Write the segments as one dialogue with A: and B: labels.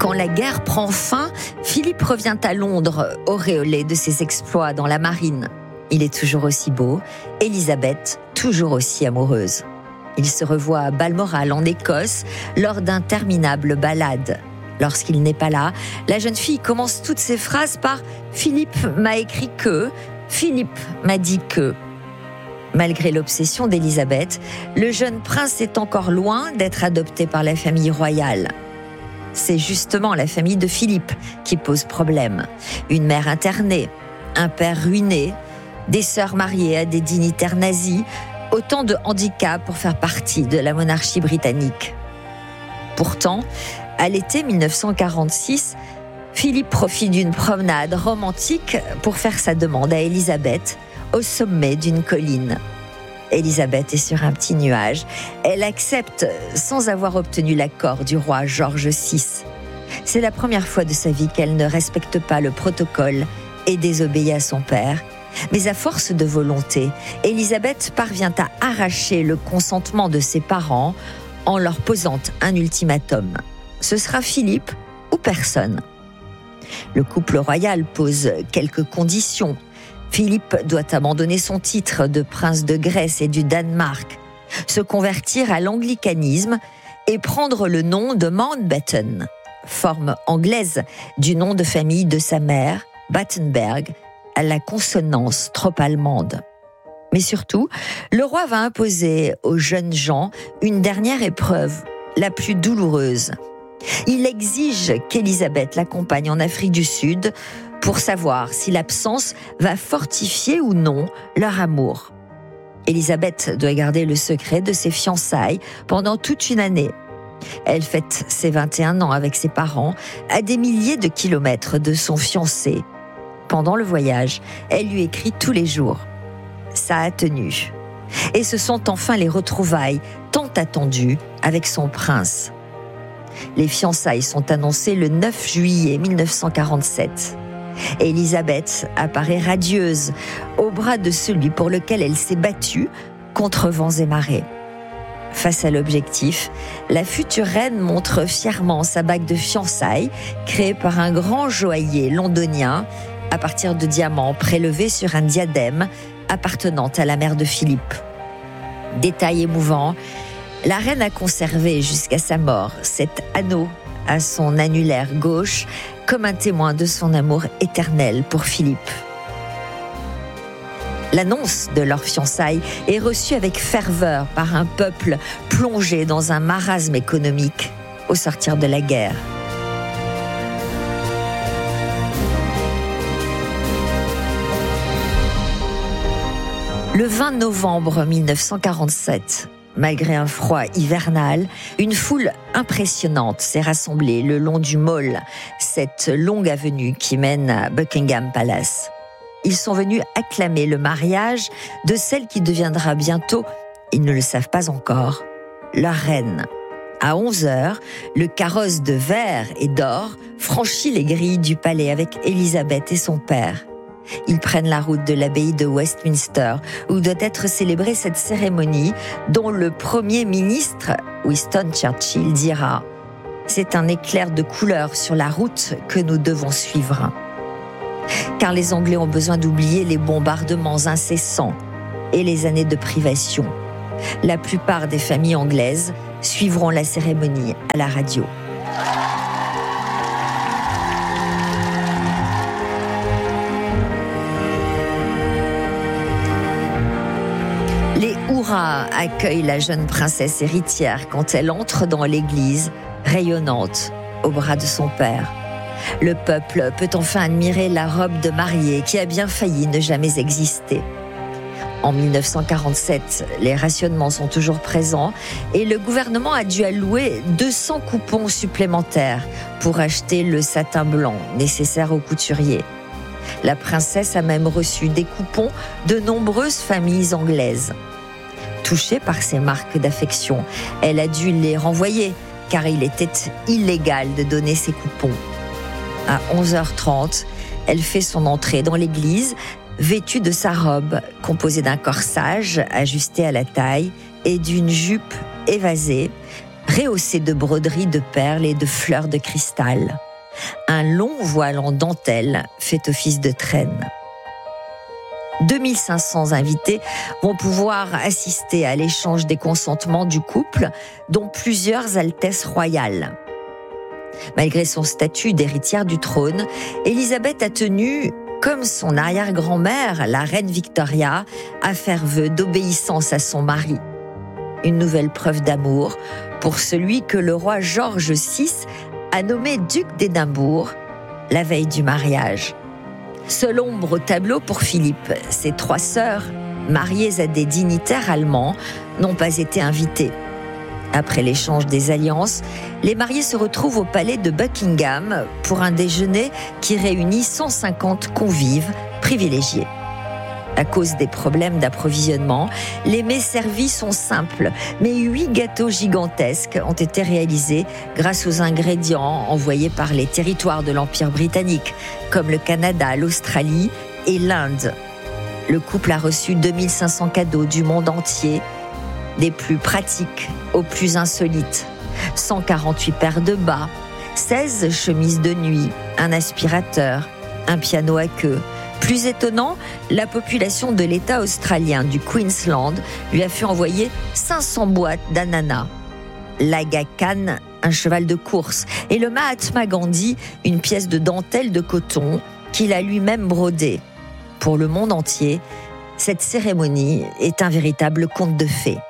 A: Quand la guerre prend fin, Philippe revient à Londres, auréolé de ses exploits dans la marine. Il est toujours aussi beau, Élisabeth toujours aussi amoureuse. Ils se revoient à Balmoral en Écosse lors d'interminables balades. Lorsqu'il n'est pas là, la jeune fille commence toutes ses phrases par « Philippe m'a écrit que »,« Philippe m'a dit que ». Malgré l'obsession d'Élisabeth, le jeune prince est encore loin d'être adopté par la famille royale. C'est justement la famille de Philippe qui pose problème. Une mère internée, un père ruiné, des sœurs mariées à des dignitaires nazis, autant de handicaps pour faire partie de la monarchie britannique. Pourtant, à l'été 1946, Philippe profite d'une promenade romantique pour faire sa demande à Élisabeth au sommet d'une colline. Élisabeth est sur un petit nuage. Elle accepte sans avoir obtenu l'accord du roi George VI. C'est la première fois de sa vie qu'elle ne respecte pas le protocole et désobéit à son père. Mais à force de volonté, Élisabeth parvient à arracher le consentement de ses parents en leur posant un ultimatum. Ce sera Philippe ou personne. Le couple royal pose quelques conditions. Philippe doit abandonner son titre de prince de Grèce et du Danemark, se convertir à l'anglicanisme et prendre le nom de Mountbatten, forme anglaise du nom de famille de sa mère, Battenberg, à la consonance trop allemande. Mais surtout, le roi va imposer aux jeunes gens une dernière épreuve, la plus douloureuse. Il exige qu'Élisabeth l'accompagne en Afrique du Sud pour savoir si l'absence va fortifier ou non leur amour. Élisabeth doit garder le secret de ses fiançailles pendant toute une année. Elle fête ses 21 ans avec ses parents, à des milliers de kilomètres de son fiancé. Pendant le voyage, elle lui écrit tous les jours. Ça a tenu. Et ce sont enfin les retrouvailles tant attendues avec son prince. Les fiançailles sont annoncées le 9 juillet 1947. Élisabeth apparaît radieuse au bras de celui pour lequel elle s'est battue contre vents et marées. Face à l'objectif, la future reine montre fièrement sa bague de fiançailles créée par un grand joaillier londonien à partir de diamants prélevés sur un diadème appartenant à la mère de Philippe. Détail émouvant, la reine a conservé jusqu'à sa mort cet anneau à son annulaire gauche comme un témoin de son amour éternel pour Philippe. L'annonce de leur fiançailles est reçue avec ferveur par un peuple plongé dans un marasme économique au sortir de la guerre. Le 20 novembre 1947, malgré un froid hivernal, une foule impressionnante s'est rassemblée le long du Mall, cette longue avenue qui mène à Buckingham Palace. Ils sont venus acclamer le mariage de celle qui deviendra bientôt, ils ne le savent pas encore, leur reine. À 11h, le carrosse de verre et d'or franchit les grilles du palais avec Élisabeth et son père. Ils prennent la route de l'abbaye de Westminster, où doit être célébrée cette cérémonie, dont le Premier ministre, Winston Churchill, dira « C'est un éclair de couleur sur la route que nous devons suivre ». Car les Anglais ont besoin d'oublier les bombardements incessants et les années de privation. La plupart des familles anglaises suivront la cérémonie à la radio. Les hurrahs accueillent la jeune princesse héritière quand elle entre dans l'église, rayonnante, au bras de son père. Le peuple peut enfin admirer la robe de mariée qui a bien failli ne jamais exister. En 1947, les rationnements sont toujours présents et le gouvernement a dû allouer 200 coupons supplémentaires pour acheter le satin blanc nécessaire aux couturiers. La princesse a même reçu des coupons de nombreuses familles anglaises. Touchée par ces marques d'affection, elle a dû les renvoyer car il était illégal de donner ces coupons. À 11h30, elle fait son entrée dans l'église, vêtue de sa robe, composée d'un corsage ajusté à la taille et d'une jupe évasée, rehaussé de broderies de perles et de fleurs de cristal. Un long voile en dentelle fait office de traîne. 2500 invités vont pouvoir assister à l'échange des consentements du couple, dont plusieurs altesses royales. Malgré son statut d'héritière du trône, Élisabeth a tenu, comme son arrière-grand-mère, la reine Victoria, à faire vœu d'obéissance à son mari. Une nouvelle preuve d'amour pour celui que le roi George VI a nommé duc d'Édimbourg la veille du mariage. Seule ombre au tableau pour Philippe, ses 3 sœurs, mariées à des dignitaires allemands, n'ont pas été invitées. Après l'échange des alliances, les mariés se retrouvent au palais de Buckingham pour un déjeuner qui réunit 150 convives privilégiés. À cause des problèmes d'approvisionnement, les mets servis sont simples, mais 8 gâteaux gigantesques ont été réalisés grâce aux ingrédients envoyés par les territoires de l'Empire britannique, comme le Canada, l'Australie et l'Inde. Le couple a reçu 2500 cadeaux du monde entier, des plus pratiques aux plus insolites. 148 paires de bas, 16 chemises de nuit, un aspirateur, un piano à queue. Plus étonnant, la population de l'État australien du Queensland lui a fait envoyer 500 boîtes d'ananas. L'Aga Khan, un cheval de course, et le Mahatma Gandhi, une pièce de dentelle de coton qu'il a lui-même brodée. Pour le monde entier, cette cérémonie est un véritable conte de fées.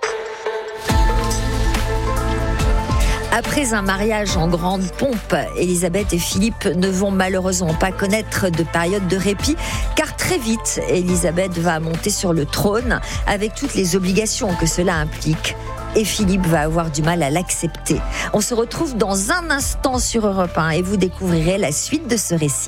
A: Après un mariage en grande pompe, Élisabeth et Philippe ne vont malheureusement pas connaître de période de répit, car très vite, Élisabeth va monter sur le trône avec toutes les obligations que cela implique. Et Philippe va avoir du mal à l'accepter. On se retrouve dans un instant sur Europe 1 et vous découvrirez la suite de ce récit.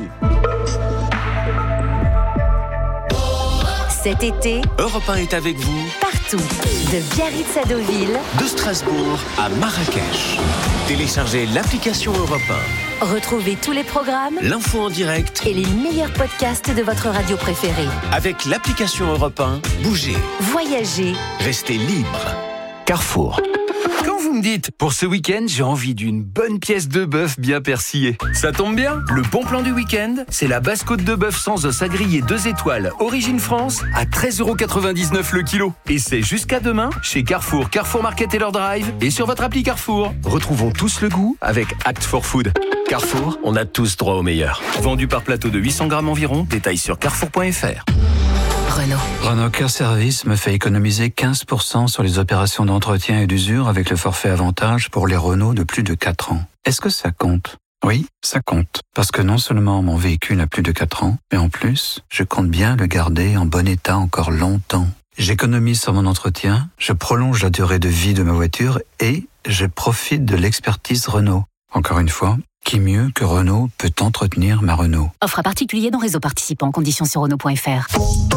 B: Cet été,
C: Europe 1 est avec vous
B: partout, de Biarritz à Deauville,
C: de Strasbourg à Marrakech. Téléchargez l'application Europe 1.
B: Retrouvez tous les programmes,
C: L'info en direct
B: et les meilleurs podcasts de votre radio préférée.
C: avec l'application Europe 1. Bougez,
B: Voyagez,
C: restez libre. Carrefour.
D: Quand vous me dites, pour ce week-end, j'ai envie d'une bonne pièce de bœuf bien persillée. Ça tombe bien, le bon plan du week-end, c'est la basse-côte de bœuf sans os à griller 2 étoiles, origine France, à 13,99€ le kilo. Et c'est jusqu'à demain, chez Carrefour, Carrefour Market et leur drive, et sur votre appli Carrefour. Retrouvons tous le goût avec Act for Food. Carrefour, on a tous droit au meilleur. Vendu par plateau de 800 grammes environ, détail sur carrefour.fr.
E: Renault Care Service me fait économiser 15% sur les opérations d'entretien et d'usure avec le forfait avantage pour les Renault de plus de 4 ans. Est-ce que ça compte ? Oui, ça compte. Parce que non seulement mon véhicule a plus de 4 ans, mais en plus, je compte bien le garder en bon état encore longtemps. J'économise sur mon entretien, je prolonge la durée de vie de ma voiture et je profite de l'expertise Renault. Encore une fois, qui mieux que Renault peut entretenir ma Renault ?
B: offre à particulier dans réseau participant, conditions sur Renault.fr.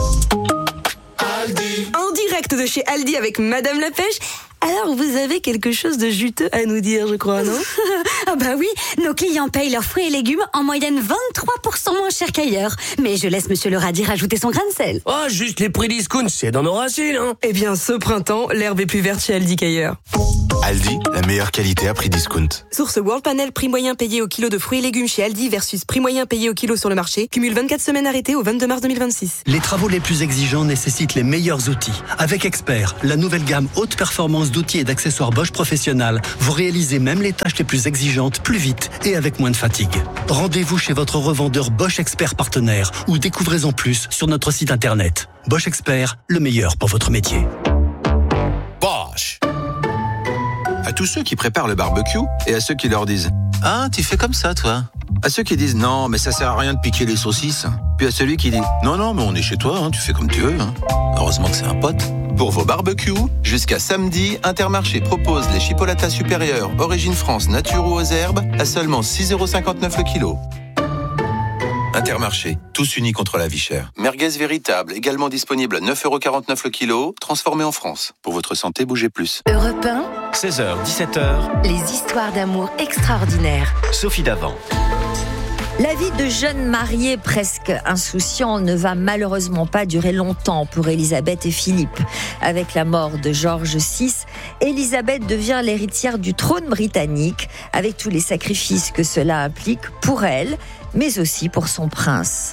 F: En direct de chez Aldi avec Madame la Pêche. Alors, vous avez quelque chose de juteux à nous dire, je crois, non?
G: Ah bah oui, nos clients payent leurs fruits et légumes en moyenne 23% moins cher qu'ailleurs. Mais je laisse Monsieur le radis rajouter son grain de sel.
H: Oh, juste les prix discount, c'est dans nos racines, hein.
F: Eh bien, ce printemps, l'herbe est plus verte chez Aldi qu'ailleurs.
I: Aldi, la meilleure qualité à prix discount.
F: Source World Panel, prix moyen payé au kilo de fruits et légumes chez Aldi versus prix moyen payé au kilo sur le marché. Cumule 24 semaines arrêtées au 22 mars 2026.
J: Les travaux les plus exigeants nécessitent les meilleurs outils. Avec Expert, la nouvelle gamme haute performance d'outils et d'accessoires Bosch Professionnal, vous réalisez même les tâches les plus exigeantes plus vite et avec moins de fatigue. Rendez-vous chez votre revendeur Bosch Expert partenaire ou découvrez-en plus sur notre site internet. Bosch Expert, le meilleur pour votre métier.
I: Bosch. À tous ceux qui préparent le barbecue et à ceux qui leur disent « Ah, tu fais comme ça, toi ?» À ceux qui disent « Non, mais ça sert à rien de piquer les saucisses ». Puis à celui qui dit « Non, non, mais on est chez toi, hein, tu fais comme tu veux. Hein. » Heureusement que c'est un pote. Pour vos barbecues, jusqu'à samedi, Intermarché propose les chipolatas supérieurs Origine France nature ou aux herbes à seulement 6,59€ le kilo. Intermarché, tous unis contre la vie chère. Merguez véritable, également disponible à 9,49€ le kilo, transformé en France. Pour votre santé, bougez plus.
B: Europe 1,
C: 16h, 17h,
B: les histoires d'amour extraordinaires.
C: Sophie Davant.
A: La vie de jeune marié presque insouciant ne va malheureusement pas durer longtemps pour Élisabeth et Philippe. Avec la mort de George VI, Élisabeth devient l'héritière du trône britannique, avec tous les sacrifices que cela implique pour elle, mais aussi pour son prince.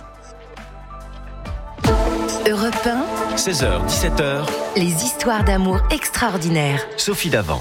B: Europe 1,
C: 16h, 17h,
B: les histoires d'amour extraordinaires.
C: Sophie Davant.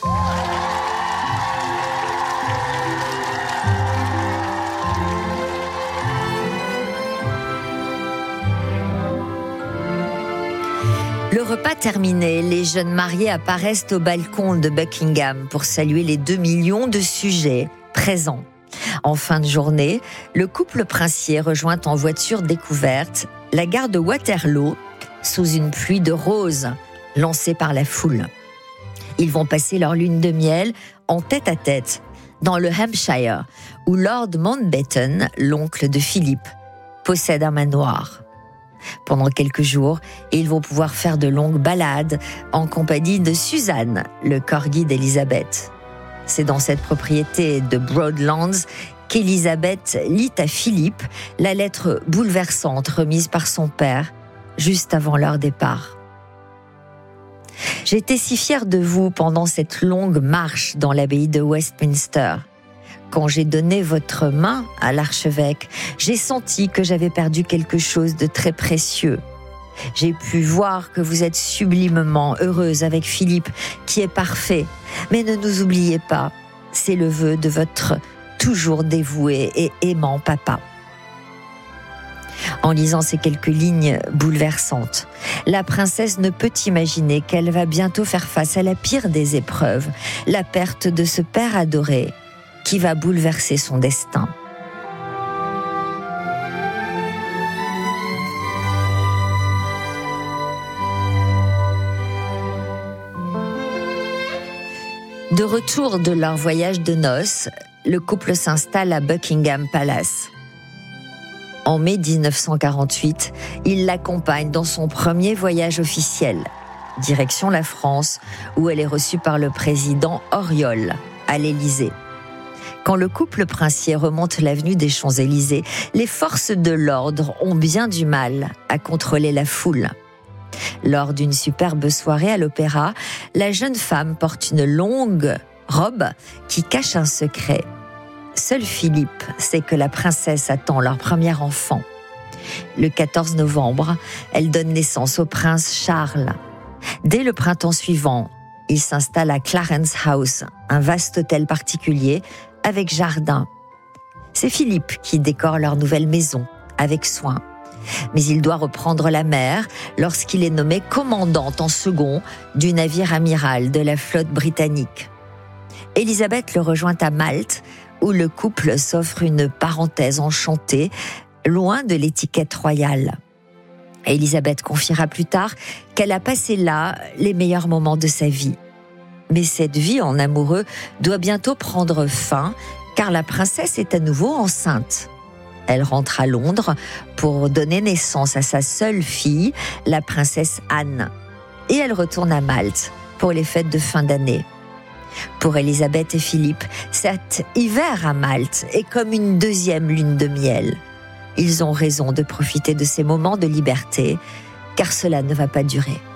A: Le repas terminé, les jeunes mariés apparaissent au balcon de Buckingham pour saluer les 2 millions de sujets présents. En fin de journée, le couple princier rejoint en voiture découverte la gare de Waterloo sous une pluie de roses lancée par la foule. Ils vont passer leur lune de miel en tête-à-tête dans le Hampshire, où Lord Mountbatten, l'oncle de Philippe, possède un manoir. Pendant quelques jours, ils vont pouvoir faire de longues balades en compagnie de Suzanne, le corgi d'Élisabeth. C'est dans cette propriété de Broadlands qu'Élisabeth lit à Philippe la lettre bouleversante remise par son père juste avant leur départ. J'étais si fière de vous pendant cette longue marche dans l'abbaye de Westminster. Quand j'ai donné votre main à l'archevêque, j'ai senti que j'avais perdu quelque chose de très précieux. J'ai pu voir que vous êtes sublimement heureuse avec Philippe, qui est parfait. Mais ne nous oubliez pas, c'est le vœu de votre toujours dévoué et aimant papa. En lisant ces quelques lignes bouleversantes, la princesse ne peut imaginer qu'elle va bientôt faire face à la pire des épreuves, la perte de ce père adoré qui va bouleverser son destin. De retour de leur voyage de noces, le couple s'installe à Buckingham Palace. En mai 1948, il l'accompagne dans son premier voyage officiel, direction la France, où elle est reçue par le président Auriol, à l'Élysée. Quand le couple princier remonte l'avenue des Champs-Élysées, les forces de l'ordre ont bien du mal à contrôler la foule. Lors d'une superbe soirée à l'opéra, la jeune femme porte une longue robe qui cache un secret. Seul Philippe sait que la princesse attend leur premier enfant. Le 14 novembre, elle donne naissance au prince Charles. Dès le printemps suivant, il s'installe à Clarence House, un vaste hôtel particulier avec jardin. C'est Philippe qui décore leur nouvelle maison avec soin. Mais il doit reprendre la mer lorsqu'il est nommé commandant en second du navire amiral de la flotte britannique. Élisabeth le rejoint à Malte, où le couple s'offre une parenthèse enchantée, loin de l'étiquette royale. Élisabeth confiera plus tard qu'elle a passé là les meilleurs moments de sa vie. Mais cette vie en amoureux doit bientôt prendre fin, car la princesse est à nouveau enceinte. Elle rentre à Londres pour donner naissance à sa seule fille, la princesse Anne. Et elle retourne à Malte pour les fêtes de fin d'année. Pour Élisabeth et Philippe, cet hiver à Malte est comme une deuxième lune de miel. Ils ont raison de profiter de ces moments de liberté, car cela ne va pas durer.